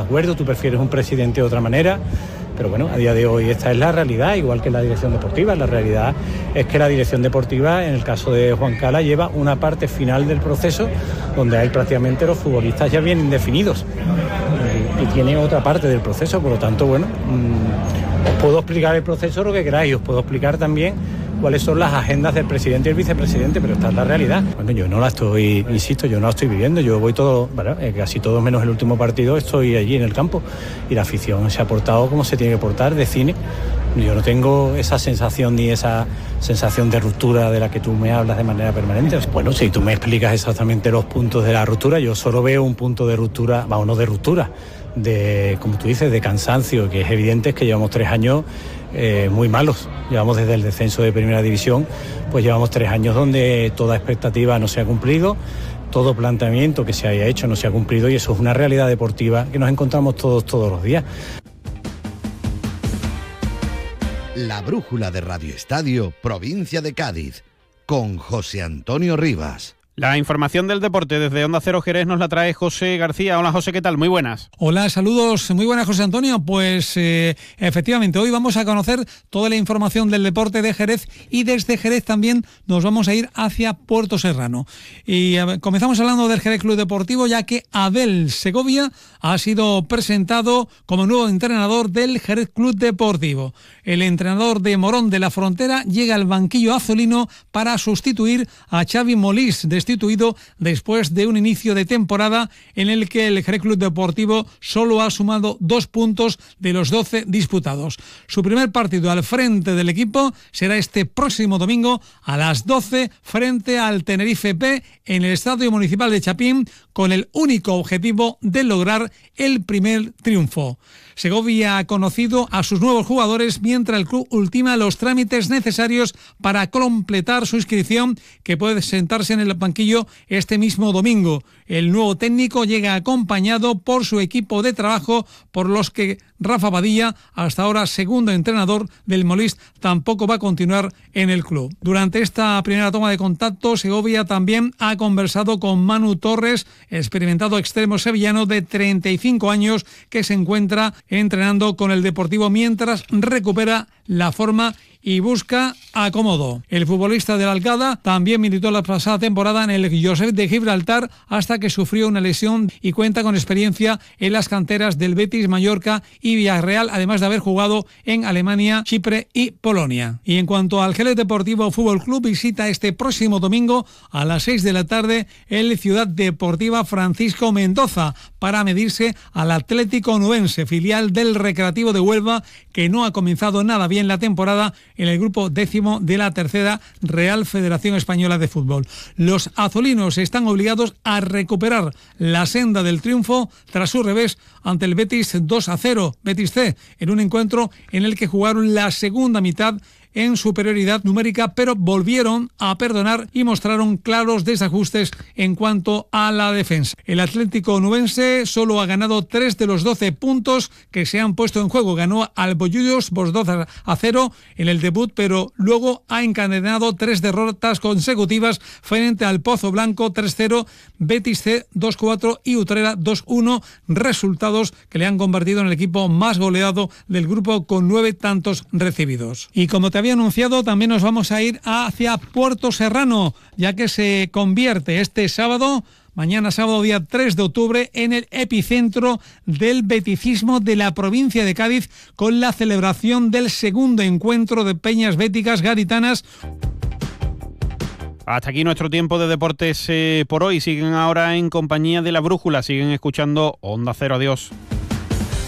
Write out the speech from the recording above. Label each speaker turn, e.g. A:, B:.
A: acuerdo, tú prefieres un presidente de otra manera, pero bueno, a día de hoy esta es la realidad, igual que la dirección deportiva. La realidad es que la dirección deportiva, en el caso de Juan Cala, lleva una parte final del proceso donde hay prácticamente los futbolistas ya vienen definidos y tiene otra parte del proceso. Por lo tanto, bueno, os puedo explicar el proceso lo que queráis, os puedo explicar también cuáles son las agendas del presidente y el vicepresidente, pero esta es la realidad. Bueno, yo no la estoy, insisto, yo no la estoy viviendo, yo voy todo, bueno, casi todo menos el último partido, estoy allí en el campo y la afición se ha portado como se tiene que portar, de cine. Yo no tengo esa sensación ni esa sensación de ruptura de la que tú me hablas de manera permanente. Bueno, si tú me explicas exactamente los puntos de la ruptura, yo solo veo un punto de ruptura, vamos, no de ruptura, de, como tú dices, de cansancio, que es evidente, es que llevamos 3 años muy malos. Llevamos desde el descenso de Primera División, pues llevamos 3 años donde toda expectativa no se ha cumplido, todo planteamiento que se haya hecho no se ha cumplido, y eso es una realidad deportiva que nos encontramos todos los días.
B: La brújula de Radio Estadio, provincia de Cádiz, con José Antonio Rivas.
C: La información del deporte desde Onda Cero Jerez nos la trae José García. Hola José, ¿qué tal? Muy buenas.
D: Hola, saludos, muy buenas José Antonio. Pues efectivamente, hoy vamos a conocer toda la información del deporte de Jerez y desde Jerez también nos vamos a ir hacia Puerto Serrano. Y comenzamos hablando del Jerez Club Deportivo, ya que Abel Segovia ha sido presentado como nuevo entrenador del Jerez Club Deportivo. El entrenador de Morón de la Frontera llega al banquillo azulino para sustituir a Xavi Molís, destituido después de un inicio de temporada en el que el Jerez Club Deportivo solo ha sumado 2 puntos de los 12 disputados. Su primer partido al frente del equipo será este próximo domingo a las 12 frente al Tenerife B en el Estadio Municipal de Chapín, con el único objetivo de lograr el primer triunfo. Segovia ha conocido a sus nuevos jugadores mientras el club ultima los trámites necesarios para completar su inscripción, que puede sentarse en el banquillo este mismo domingo. El nuevo técnico llega acompañado por su equipo de trabajo, por los que Rafa Badilla, hasta ahora segundo entrenador del Molís, tampoco va a continuar en el club. Durante esta primera toma de contacto, Segovia también ha conversado con Manu Torres, experimentado extremo sevillano de 35 años, que se encuentra entrenando con el Deportivo mientras recupera la forma y busca acomodo. El futbolista del Alcada también militó la pasada temporada en el Josep de Gibraltar hasta que sufrió una lesión y cuenta con experiencia en las canteras del Betis, Mallorca y Villarreal, además de haber jugado en Alemania, Chipre y Polonia. Y en cuanto al Jerez Deportivo Fútbol Club, visita este próximo domingo a las 6 de la tarde el Ciudad Deportiva Francisco Mendoza para medirse al Atlético Nubense, filial del Recreativo de Huelva, que no ha comenzado nada bien la temporada en el grupo 10º de la tercera Real Federación Española de Fútbol. Los azulinos están obligados a recuperar la senda del triunfo tras su revés ante el Betis 2-0, Betis C, en un encuentro en el que jugaron la segunda mitad en superioridad numérica, pero volvieron a perdonar y mostraron claros desajustes en cuanto a la defensa. El Atlético Nubense solo ha ganado 3 de los 12 puntos que se han puesto en juego. Ganó al Bollullos por 2-0 en el debut, pero luego ha encadenado 3 derrotas consecutivas frente al Pozo Blanco 3-0, Betis C 2-4 y Utrera 2-1, resultados que le han convertido en el equipo más goleado del grupo con 9 tantos recibidos. Y como te había anunciado, también nos vamos a ir hacia Puerto Serrano, ya que se convierte este sábado, mañana sábado día 3 de octubre, en el epicentro del beticismo de la provincia de Cádiz, con la celebración del segundo encuentro de peñas béticas gaditanas.
C: Hasta aquí nuestro tiempo de deportes por hoy. Siguen ahora en compañía de La Brújula, siguen escuchando Onda Cero. Adiós.